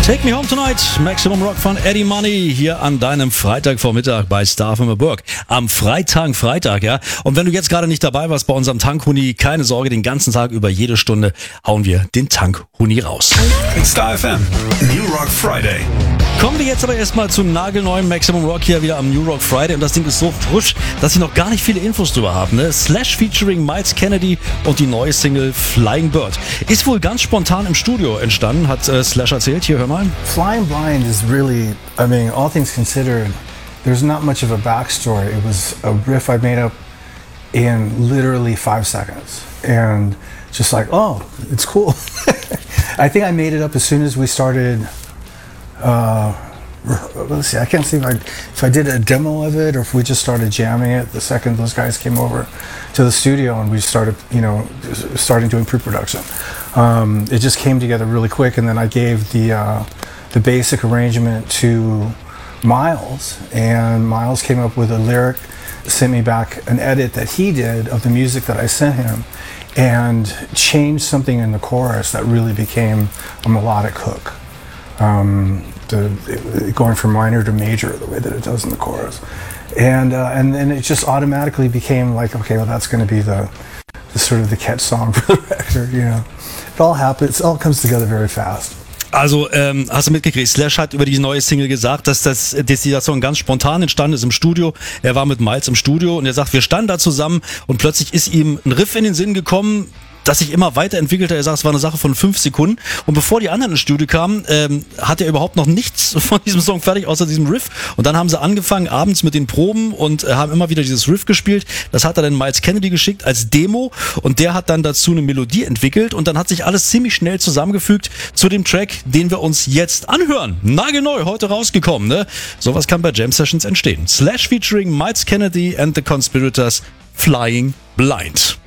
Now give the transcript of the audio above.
Take Me Home Tonight, Maximum Rock von Eddie Money, hier an deinem Freitagvormittag bei Star FM Burg. Am Freitag, ja. Und wenn du jetzt gerade nicht dabei warst bei unserem Tankhuni, keine Sorge, den ganzen Tag über jede Stunde hauen wir den Tankhuni raus. Star FM, New Rock Friday. Kommen wir jetzt aber erstmal zum nagelneuen Maximum Rock hier wieder am New Rock Friday. Und das Ding ist so frisch, dass ich noch gar nicht viele Infos drüber habe. Ne? Slash featuring Miles Kennedy und die neue Single Flying Bird. Ist wohl ganz spontan im Studio entstanden, hat Slash erzählt. Hier, hör mal. Flying Blind is really, I mean, all things considered, there's not much of a backstory. It was a riff I made up in literally 5 seconds. And just like, oh, it's cool. I think I made it up as soon as we started... let's see, I can't see if I did a demo of it or if we just started jamming it the second those guys came over to the studio and we started, starting doing pre-production. It just came together really quick, and then I gave the basic arrangement to Miles, and Miles came up with a lyric, sent me back an edit that he did of the music that I sent him, and changed something in the chorus that really became a melodic hook. Going from minor to major the way that it does in the chorus, and then it just automatically became like, okay, well, that's going to be the sort of the catch song for the record. It all happens, it all comes together very fast. Also, hast du mitgekriegt, Slash hat über die neue Single gesagt, dass dieser Song ganz spontan entstanden ist im Studio. Er war mit Miles im Studio und er sagt, wir standen da zusammen und plötzlich ist ihm ein Riff in den Sinn gekommen, das sich immer weiterentwickelte. Er sagt, es war eine Sache von 5 Sekunden. Und bevor die anderen ins Studio kamen, hatte er überhaupt noch nichts von diesem Song fertig, außer diesem Riff. Und dann haben sie angefangen, abends mit den Proben und haben immer wieder dieses Riff gespielt. Das hat er dann Miles Kennedy geschickt als Demo. Und der hat dann dazu eine Melodie entwickelt. Und dann hat sich alles ziemlich schnell zusammengefügt zu dem Track, den wir uns jetzt anhören. Nagelneu, heute rausgekommen, ne? Sowas kann bei Jam Sessions entstehen. Slash featuring Miles Kennedy and the Conspirators, Flying Blind.